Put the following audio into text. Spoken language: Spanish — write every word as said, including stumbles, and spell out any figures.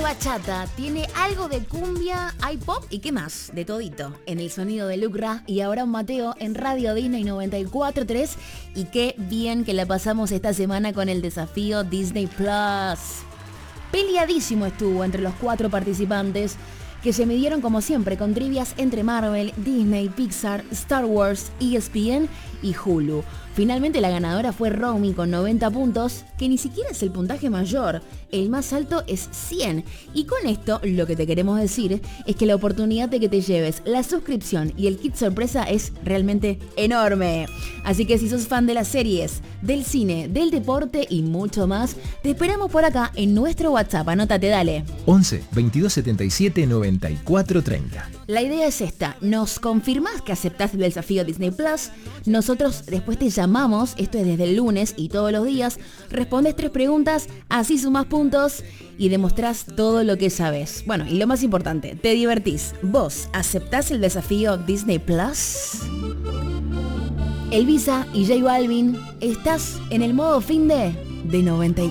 bachata, tiene algo de cumbia, hay pop y qué más, de todito. En el sonido de Lucra y Abraham Mateo en Radio Disney noventa y cuatro punto tres. Y qué bien que la pasamos esta semana con el desafío Disney Plus. Peleadísimo estuvo entre los cuatro participantes, que se midieron como siempre con trivias entre Marvel, Disney, Pixar, Star Wars, E S P N y Hulu. Finalmente la ganadora fue Romy con noventa puntos, que ni siquiera es el puntaje mayor, el más alto es cien. Y con esto lo que te queremos decir es que la oportunidad de que te lleves la suscripción y el kit sorpresa es realmente enorme. Así que si sos fan de las series, del cine, del deporte y mucho más, te esperamos por acá en nuestro WhatsApp, anótate, dale. once, veintidós setenta y siete, noventa y cuatro treinta. La idea es esta, nos confirmás que aceptás el desafío Disney Plus, nosotros después te llamamos, esto es desde el lunes y todos los días, respondes tres preguntas, así sumás puntos y demostrás todo lo que sabes. Bueno, y lo más importante, te divertís. ¿Vos aceptás el desafío Disney Plus? Elvisa y J Balvin, estás en el modo fin de, de noventa y cuatro.